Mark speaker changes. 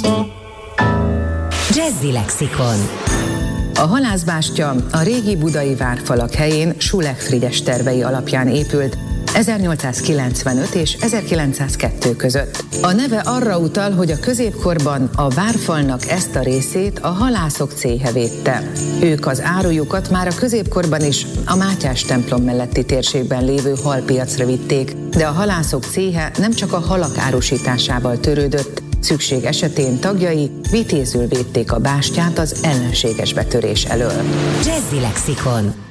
Speaker 1: Jazzy Lexikon.
Speaker 2: A halászbástya a régi budai várfalak helyén Schulek Frigyes tervei alapján épült 1895 és 1902 között. A neve arra utal, hogy a középkorban a várfalnak ezt a részét a halászok céhe védte. Ők az árujukat már a középkorban is a Mátyás templom melletti térségben lévő halpiacra vitték, de a halászok céhe nem csak a halak árusításával törődött, szükség esetén tagjai vitézül védték a bástyát az ellenséges betörés elől.
Speaker 1: Jazzy Lexikon.